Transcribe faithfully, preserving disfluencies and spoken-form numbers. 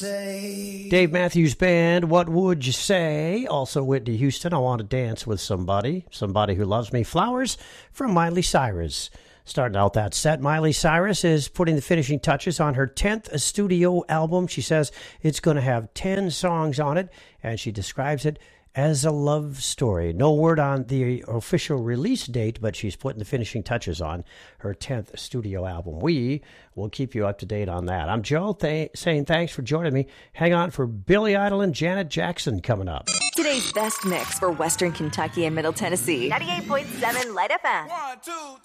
say? Dave Matthews Band, What Would You Say? Also Whitney Houston, I Want to Dance with Somebody. Somebody Who Loves Me. Flowers from Miley Cyrus. Starting out that set, Miley Cyrus is putting the finishing touches on her tenth studio album. She says it's going to have ten songs on it, and she describes it as a love story. No word on the official release date, but she's putting the finishing touches on her tenth studio album. We will keep you up to date on that. I'm Joe, th- saying thanks for joining me. Hang on for Billy Idol and Janet Jackson coming up. Today's best mix for Western Kentucky and Middle Tennessee. ninety-eight point seven Light F M. One, two,